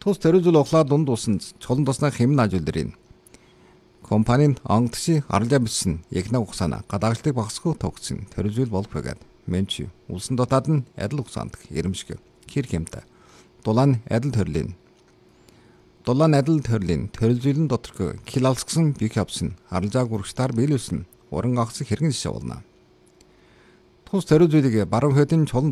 Тус төрөжөл ухлаа дунд усанд чулан тусна хэмнэ ажуулдэрийн. Компанийн онгодши аралжаа бичсэн ягна ухсаана гадаагшлыг багасгүй тогтсон төрөжөл болох байгаад менчи улсын дотоод нь адил ухсаанд ирэмшиг хэр хэмтэй. Дулаан адил төрлийн төрөлжүүлэн доторх килалсгсан бих авсан аралжааг урагштаар биелүүлсэн уран агц хэрхэн жишээ болно. Тус төрөлжүүлийг баруун хөдийн чулан